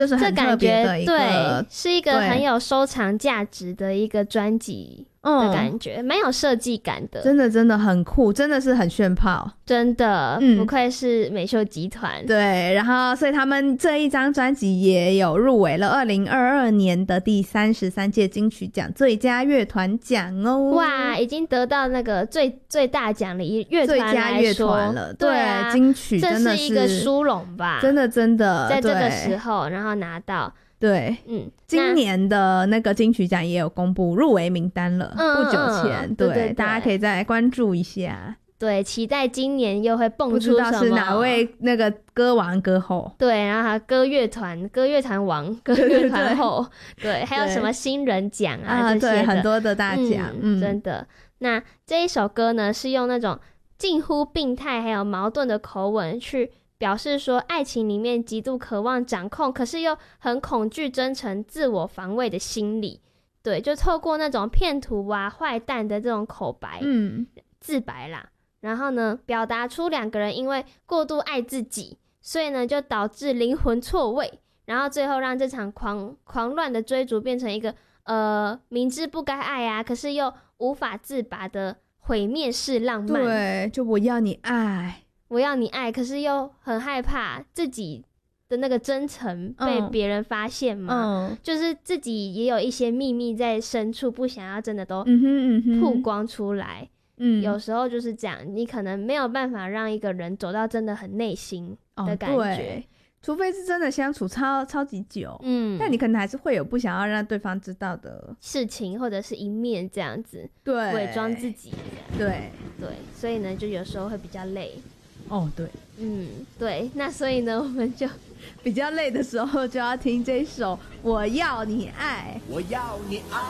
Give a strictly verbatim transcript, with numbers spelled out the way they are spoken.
就是很特别的一个， 对，是一个很有收藏价值的一个专辑的感觉，蛮、嗯、有设计感的， 真的真的很酷，真的是很炫炮， 真的、嗯、不愧是美秀集团。 对，然后所以他们这一张专辑也有入围了二零二二年的第三十三届金曲奖最佳乐团奖哦。 哇，已经得到那个最最大奖了，以乐团来说， 最佳乐团了。对， 对啊， 金曲真的是这是一个殊荣吧， 真的真的在这个时候然后拿到。 对，嗯，今年的那个金曲奖也有公布入围名单了，嗯、不久前，嗯、对, 对, 对, 对，大家可以再来关注一下。 对，期待今年又会蹦出什么？ 不知道是哪位那个歌王歌后？ 对，然后还有歌乐团、歌乐团王、歌乐团后，对, 对, 对，还有什么新人奖啊, 啊这些的， 对，很多的大奖、 嗯，真的。那这一首歌呢，是用那种近乎病态还有矛盾的口吻去表示说，爱情里面极度渴望掌控，可是又很恐惧真诚、自我防卫的心理。对，就透过那种骗徒啊、坏蛋的这种口白，嗯，自白啦，然后呢，表达出两个人因为过度爱自己，所以呢，就导致灵魂错位，然后最后让这场狂狂乱的追逐变成一个呃明知不该爱啊，可是又无法自拔的毁灭式浪漫。 对，就我要你爱。 我要你爱，可是又很害怕自己的那个真诚被别人发现嘛、嗯、就是自己也有一些秘密在深处，不想要真的都曝光出来、嗯嗯、有时候就是这样，你可能没有办法让一个人走到真的很内心的感觉、哦、对， 除非是真的相处超超级久，嗯，但你可能还是会有不想要让对方知道的事情，或者是一面这样子， 对， 伪装自己， 对对，所以呢就有时候会比较累。 哦，对， 嗯，对，那所以呢，我们就比较累的时候就要听这首《我要你爱》， 我要你爱。